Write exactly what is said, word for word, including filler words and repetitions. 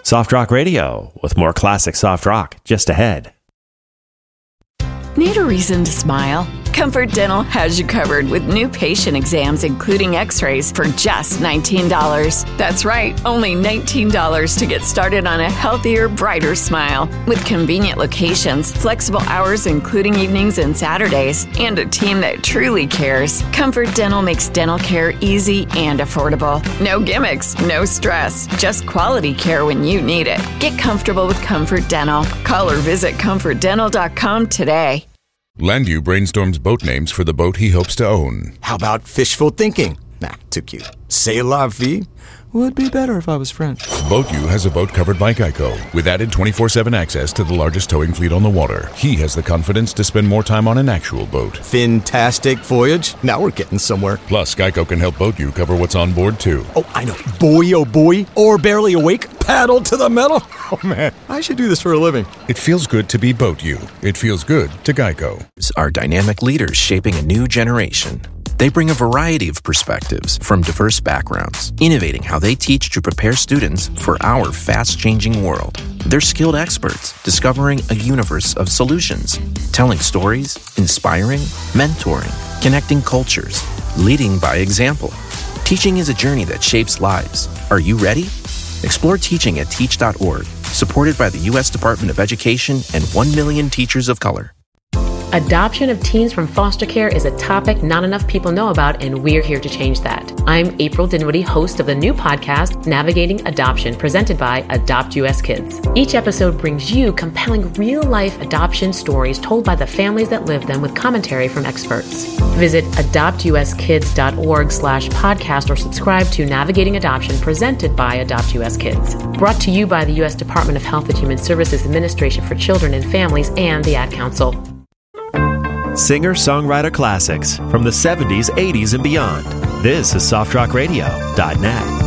Soft Rock Radio, with more classic soft rock just ahead. Need a reason to smile? Comfort Dental has you covered with new patient exams, including x-rays, for just nineteen dollars. That's right, only nineteen dollars to get started on a healthier, brighter smile. With convenient locations, flexible hours including evenings and Saturdays, and a team that truly cares, Comfort Dental makes dental care easy and affordable. No gimmicks, no stress, just quality care when you need it. Get comfortable with Comfort Dental. Call or visit comfort dental dot com today. Landu brainstorms boat names for the boat he hopes to own. How about fishful thinking? Nah, too cute. C'est la vie would be better if I was French. BoatU has a boat covered by Geico, with added twenty-four seven access to the largest towing fleet on the water. He has the confidence to spend more time on an actual boat. Fantastic voyage. Now we're getting somewhere. Plus, Geico can help BoatU cover what's on board, too. Oh, I know. Boy, oh boy. Or barely awake. Paddle to the metal. Oh, man. I should do this for a living. It feels good to be BoatU. It feels good to Geico. Are dynamic leaders shaping a new generation. They bring a variety of perspectives from diverse backgrounds, innovating how they teach to prepare students for our fast-changing world. They're skilled experts, discovering a universe of solutions, telling stories, inspiring, mentoring, connecting cultures, leading by example. Teaching is a journey that shapes lives. Are you ready? Explore teaching at teach dot org, supported by the U S Department of Education and one million teachers of color. Adoption of teens from foster care is a topic not enough people know about, and we're here to change that. I'm April Dinwiddie, host of the new podcast, Navigating Adoption, presented by Adopt U S Kids. Each episode brings you compelling real-life adoption stories told by the families that live them with commentary from experts. Visit adopt u s kids dot org slash podcast or subscribe to Navigating Adoption, presented by Adopt U S Kids. Brought to you by the U S Department of Health and Human Services Administration for Children and Families and the Ad Council. Singer-songwriter classics from the seventies, eighties, and beyond. This is soft rock radio dot net.